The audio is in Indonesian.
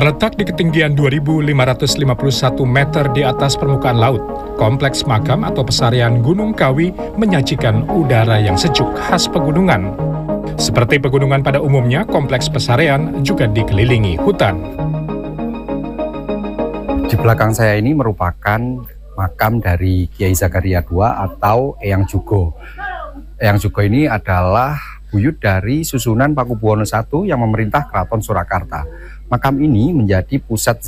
Terletak di ketinggian 2.551 meter di atas permukaan laut, Kompleks Makam atau Pesarian Gunung Kawi menyajikan udara yang sejuk khas pegunungan. Seperti pegunungan pada umumnya, Kompleks Pesarian juga dikelilingi hutan. Di belakang saya ini merupakan makam dari Kiai Zakaria II atau Eyang Jugo. Eyang Jugo ini adalah buyut dari Susunan Pakubuwono I yang memerintah Keraton Surakarta. Makam ini menjadi pusat